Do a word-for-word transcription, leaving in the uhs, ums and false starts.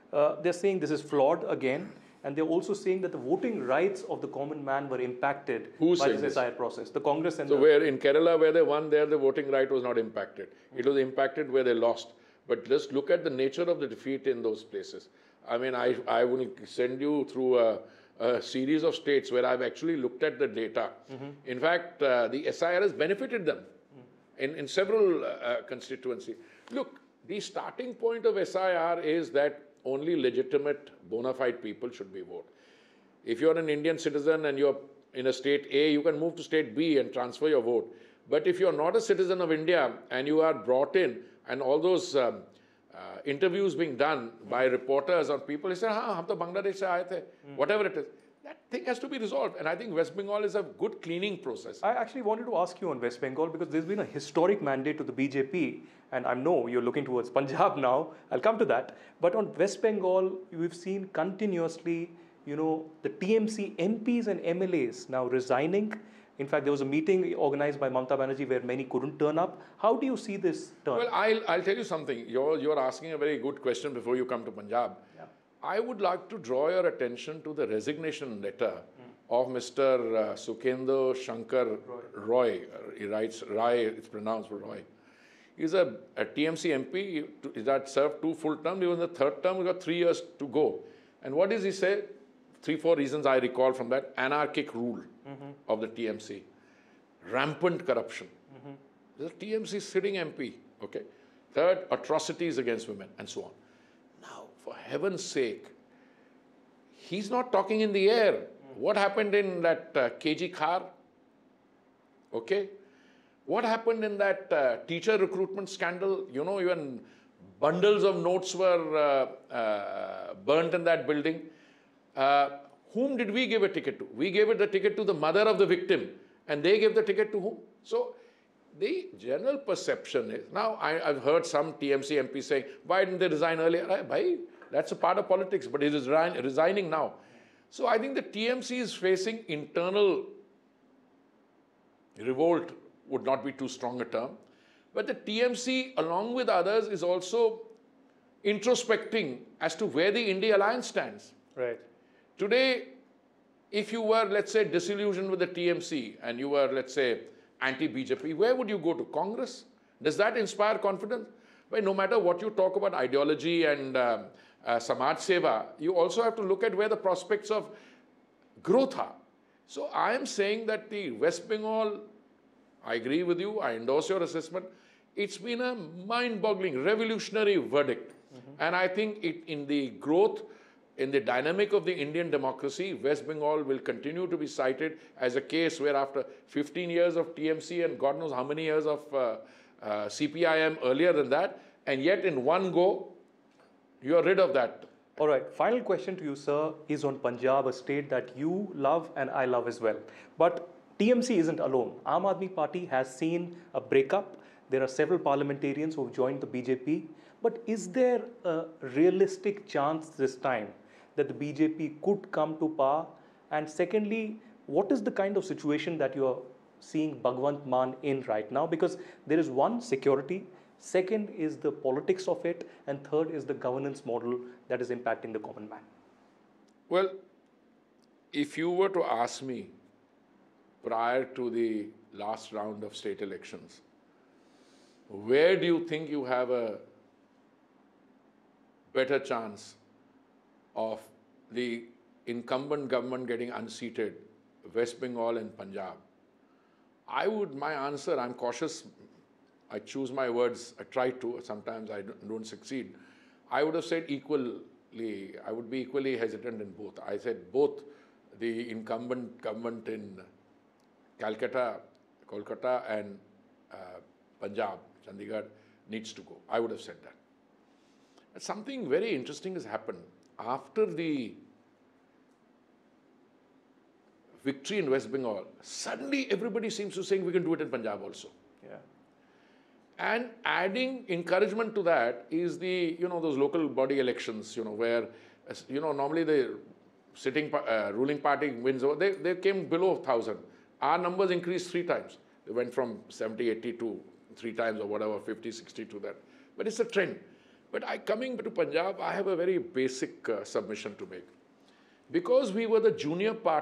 Uh, they're saying this is flawed again, and they're also saying that the voting rights of the common man were impacted Who's by saying this this? entire process. The Congress and So the... where in Kerala, where they won, there the voting right was not impacted. It was impacted where they lost. But just look at the nature of the defeat in those places. I mean, I, I will send you through a, a series of states where I've actually looked at the data. Mm-hmm. In fact, uh, the S I R has benefited them mm. in, in several uh, constituencies. Look, the starting point of S I R is that only legitimate, bona fide people should be voted. If you're an Indian citizen and you're in a state A, you can move to state B and transfer your vote. But if you're not a citizen of India and you are brought in, and all those um, uh, interviews being done by reporters or people, they say, "Ha, hum to Bangladesh se aaye the," whatever it is, that thing has to be resolved. And I think West Bengal is a good cleaning process. I actually wanted to ask you on West Bengal, because there's been a historic mandate to the B J P, and I know you're looking towards Punjab now. I'll come to that. But on West Bengal, we've seen continuously, you know, the T M C M Ps and M L As now resigning. In fact, there was a meeting organized by Mamata Banerjee where many couldn't turn up. How do you see this turn? Well, I'll, I'll tell you something. You're, you're asking a very good question before you come to Punjab. Yeah. I would like to draw your attention to the resignation letter mm. of Mister Uh, Sukhendo Shankar Roy. Roy. He writes, Rai, it's pronounced Roy. He's a, a T M C M P that served two full terms. He was in the third term. He got three years to go. And what does he say? Three, four reasons I recall from that. Anarchic rule mm-hmm. of the T M C. Rampant corruption. Mm-hmm. There's a T M C sitting M P. Okay. Third, atrocities against women, and so on. Now, for heaven's sake, he's not talking in the air. Mm-hmm. What happened in that uh, K G Khar? Okay. What happened in that uh, teacher recruitment scandal? You know, even bundles of notes were uh, uh, burnt in that building. Uh, whom did we give a ticket to? We gave it the ticket to the mother of the victim, and they gave the ticket to whom? So the general perception is, now I, I've heard some T M C M P saying, why didn't they resign earlier? Bhai, that's a part of politics, but he is resign, resigning now. So I think the T M C is facing internal revolt, would not be too strong a term. But the T M C, along with others, is also introspecting as to where the India alliance stands. Right. Today, if you were, let's say, disillusioned with the T M C and you were, let's say, anti-B J P, where would you go to? Congress? Does that inspire confidence? Well, no matter what you talk about ideology and uh, uh, Samaj Seva, you also have to look at where the prospects of growth are. So I am saying that the West Bengal, I agree with you, I endorse your assessment. It's been a mind-boggling, revolutionary verdict. Mm-hmm. And I think it, in the growth, in the dynamic of the Indian democracy, West Bengal will continue to be cited as a case where after fifteen years of T M C and God knows how many years of uh, uh, C P I M earlier than that, and yet in one go, you are rid of that. All right, final question to you, sir, is on Punjab, a state that you love and I love as well. But T M C isn't alone. Aam Aadmi Party has seen a breakup. There are several parliamentarians who have joined the B J P. But is there a realistic chance this time that the B J P could come to power? And secondly, what is the kind of situation that you are seeing Bhagwant Mann in right now? Because there is one, security, second is the politics of it, and third is the governance model that is impacting the common man. Well, if you were to ask me prior to the last round of state elections, where do you think you have a better chance of the incumbent government getting unseated, West Bengal and Punjab? I would, my answer, I'm cautious, I choose my words, I try to, sometimes I don't, don't succeed. I would have said equally, I would be equally hesitant in both. I said both the incumbent government in Calcutta, Kolkata and uh, Punjab, Chandigarh needs to go. I would have said that. But something very interesting has happened. After the victory in West Bengal, suddenly everybody seems to saying we can do it in Punjab also. Yeah. And adding encouragement to that is the, you know, those local body elections, you know, where, you know, normally the sitting uh, ruling party wins over, they, they came below one thousand. Our numbers increased three times. They went from seventy, eighty to three times or whatever, fifty, sixty to that. But it's a trend. But I, coming to Punjab, I have a very basic uh, submission to make. Because we were the junior partner